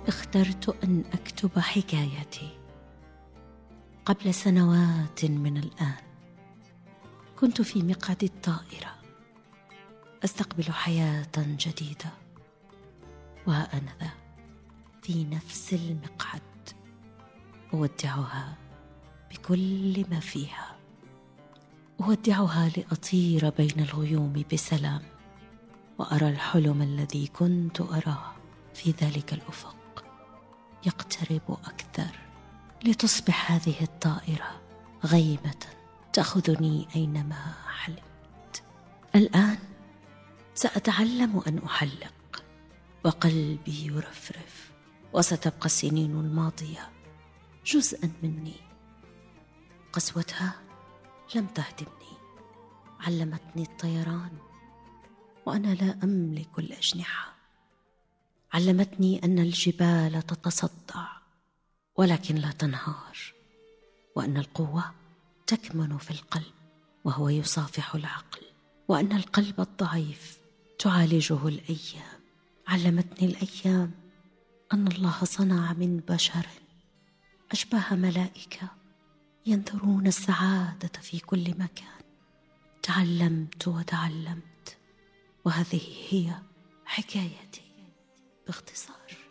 اخترت أن أكتب حكايتي. قبل سنوات من الآن كنت في مقعد الطائرة أستقبل حياة جديدة، وأنا ذا في نفس المقعد أودعها بكل ما فيها، أودعها لأطير بين الغيوم بسلام وأرى الحلم الذي كنت أراه في ذلك الأفق يقترب أكثر، لتصبح هذه الطائرة غيمة تأخذني أينما حلمت. الآن سأتعلم أن أحلق وقلبي يرفرف، وستبقى السنين الماضية جزءا مني. قسوتها لم تهدمني، علمتني الطيران وأنا لا أملك الأجنحة، علمتني أن الجبال تتصدع ولكن لا تنهار، وأن القوة تكمن في القلب وهو يصافح العقل، وأن القلب الضعيف تعالجه الأيام. علمتني الأيام أن الله صنع من بشر أشباه ملائكة ينثرون السعادة في كل مكان. تعلمت وتعلمت، وهذه هي حكايتي باختصار.